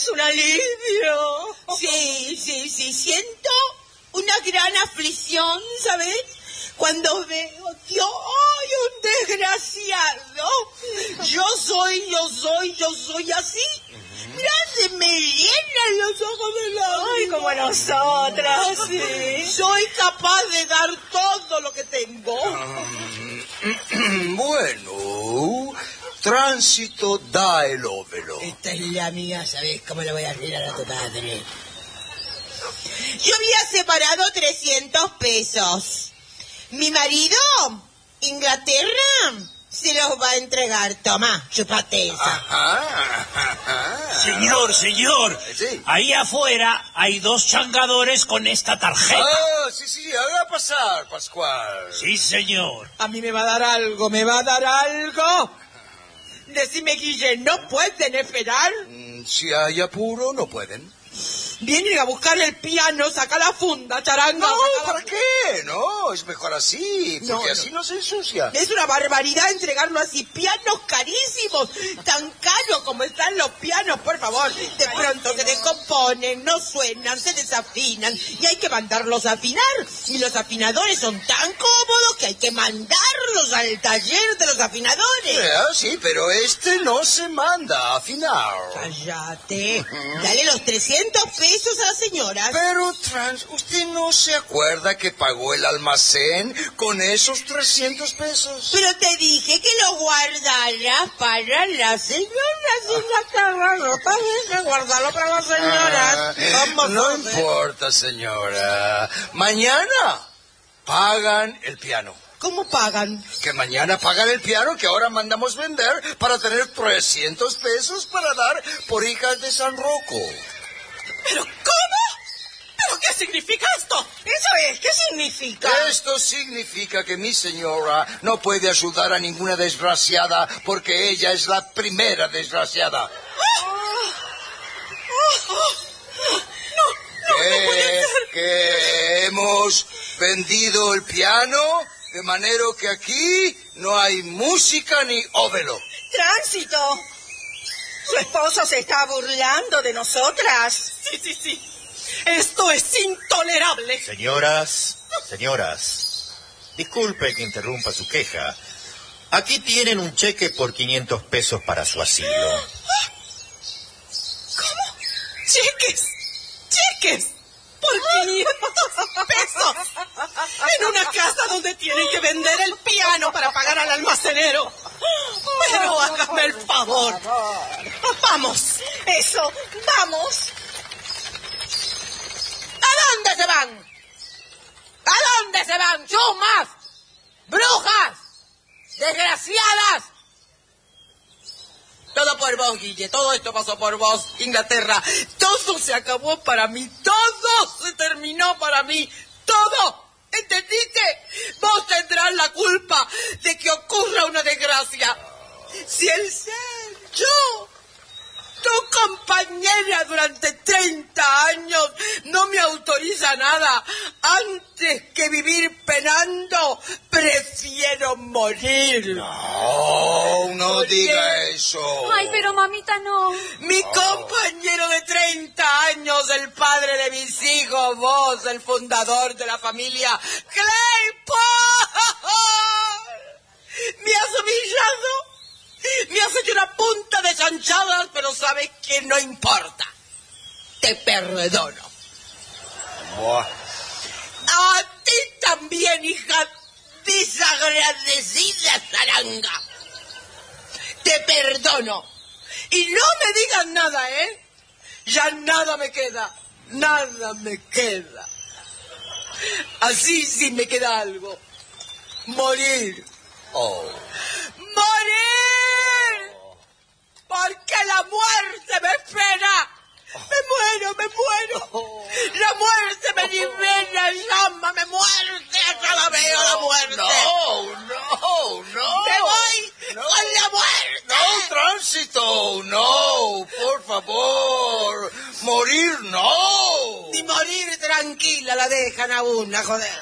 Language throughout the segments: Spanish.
es un alivio. Sí, siento una gran aflicción, ¿sabes? Cuando veo que ¡ay, un desgraciado! Yo soy así. Mirá, se me llenan los ojos de la Ay, como nosotras, sí. Soy capaz de dar todo lo que tengo. Bueno, Tránsito da el óvelo. Esta es la mía, ¿sabes cómo la voy a tirar a tu padre? Yo había separado 300 pesos. Mi marido, Inglaterra, se los va a entregar. Toma, chupate esa. Señor. Sí. Ahí afuera hay 2 changadores con esta tarjeta. Sí, haga pasar, Pascual. Sí, señor. A mí me va a dar algo. Decime, Guille, ¿no pueden esperar? Si hay apuro, no pueden. Vienen a buscar el piano, saca la funda, charanga. No, ¿para qué? No, es mejor así, porque No. así no se ensucia. Es una barbaridad entregarlo así. Pianos carísimos, tan caros como están los pianos, por favor. De pronto se descomponen, no suenan, se desafinan y hay que mandarlos a afinar. Y los afinadores son tan cómodos que hay que mandarlos al taller de los afinadores. Sí, pero este no se manda a afinar. Cállate. Dale los 300 pesos a la señora. Pero, ¿usted no se acuerda que pagó el almacén con esos 300 pesos? Pero te dije que lo guardaras para la señora, no está bien que guardarlo para las señoras. No importa, señora. Mañana pagan el piano. ¿Cómo pagan? Que mañana pagan el piano que ahora mandamos vender para tener 300 pesos para dar por hijas de San Rocco. ¿Pero cómo? ¿Pero qué significa esto? Eso es, ¿qué significa? Esto significa que mi señora no puede ayudar a ninguna desgraciada porque ella es la primera desgraciada. No puede ser. Que hemos vendido el piano de manera que aquí no hay música ni óvelo. Tránsito. Su esposo se está burlando de nosotras. Sí. Esto es intolerable. Señoras, disculpe que interrumpa su queja. Aquí tienen un cheque por 500 pesos para su asilo. ¿Cómo? ¿Cheques? ¿Por 500 pesos? En una casa donde tienen que vender el piano para pagar al almacenero. Pero hágame el favor. Vamos. Eso, vamos. ¿A dónde se van? ¿A dónde se van? ¡Chumas! ¡Brujas! ¡Desgraciadas! Todo por vos, Guille. Todo esto pasó por vos, Inglaterra. Todo se acabó para mí. Todo se terminó para mí. Todo. ¿Entendiste? Vos tendrás la culpa de que ocurra una desgracia. Si el ser, yo, tu compañera durante 30 años, no me autoriza nada, antes que vivir penando, prefiero morir. No diga eso. Ay, pero mamita, no. Mi compañero de 30 años, el padre de mis hijos, vos, el fundador de la familia, Claypole. Me has humillado. Me has hecho una punta de chanchadas, pero sabes que no importa. Te perdono. Buah. A ti también, hija desagradecida zaranga. Te perdono. Y no me digas nada, ¿eh? Ya nada me queda. Nada me queda. Así sí me queda algo. Morir. ¡Morir! Porque la muerte me espera. Me muero. La muerte me libera, llámame muerte. Hasta la veo la muerte. No. Me voy con la muerte. No, Tránsito, no, por favor. Morir, no. Ni morir tranquila la dejan a una, joder.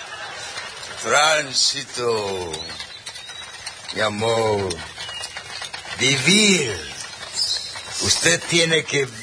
Tránsito, mi amor, vivir. Usted tiene que